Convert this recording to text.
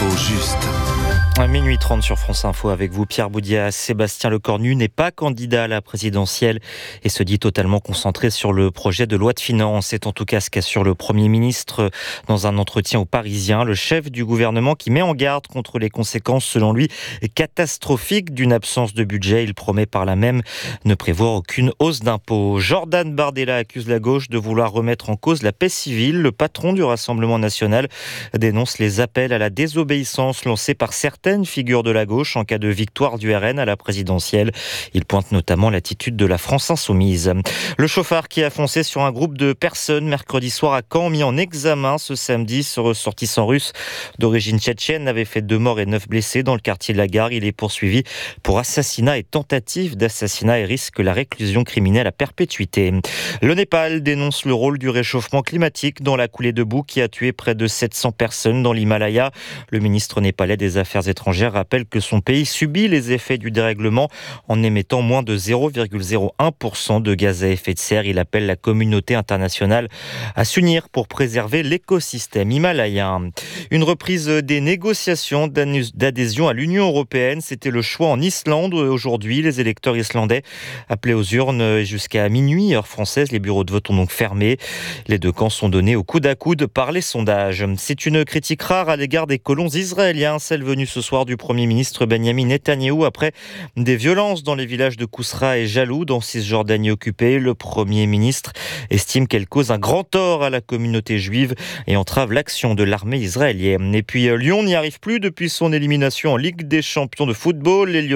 L'info juste. À minuit 30 sur France Info avec vous, Pierre Boudias. Sébastien Lecornu n'est pas candidat à la présidentielle et se dit totalement concentré sur le projet de loi de finances. C'est en tout cas ce qu'assure le Premier ministre dans un entretien aux Parisiens. Le chef du gouvernement qui met en garde contre les conséquences, selon lui, catastrophiques d'une absence de budget. Il promet par là même ne prévoir aucune hausse d'impôts. Jordan Bardella accuse la gauche de vouloir remettre en cause la paix civile. Le patron du Rassemblement national dénonce les appels à la désobéissance lancés par certaines figures de la gauche en cas de victoire du RN à la présidentielle. Il pointe notamment l'attitude de la France insoumise. Le chauffard qui a foncé sur un groupe de personnes mercredi soir à Caen, mis en examen ce samedi, ce ressortissant russe d'origine tchétchène avait fait 2 morts et 9 blessés dans le quartier de la Gare. Il est poursuivi pour assassinat et tentative d'assassinat et risque la réclusion criminelle à perpétuité. Le Népal dénonce le rôle du réchauffement climatique dans la coulée de boue qui a tué près de 700 personnes dans l'Himalaya. Le ministre népalais des Affaires étrangères rappelle que son pays subit les effets du dérèglement en émettant moins de 0,01% de gaz à effet de serre. Il appelle la communauté internationale à s'unir pour préserver l'écosystème himalayen. Une reprise des négociations d'adhésion à l'Union européenne, c'était le choix en Islande aujourd'hui. Les électeurs islandais appelés aux urnes jusqu'à minuit, heure française. Les bureaux de vote ont donc fermé. Les deux camps sont donnés au coude à coude par les sondages. C'est une critique rare à l'égard des colons israéliens, celle venue ce soir du Premier ministre Benjamin Netanyahou après des violences dans les villages de Kousra et Jaloud en Cisjordanie occupée. Le Premier ministre estime qu'elle cause un grand tort à la communauté juive et entrave l'action de l'armée israélienne. Et puis Lyon n'y arrive plus depuis son élimination en Ligue des champions de football. Les